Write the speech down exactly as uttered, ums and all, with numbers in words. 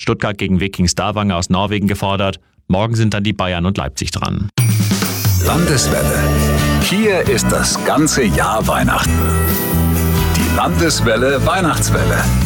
Stuttgart gegen Viking Stavanger aus Norwegen gefordert. Morgen sind dann die Bayern und Leipzig dran. Landeswelle. Hier ist das ganze Jahr Weihnachten. Die Landeswelle Weihnachtswelle.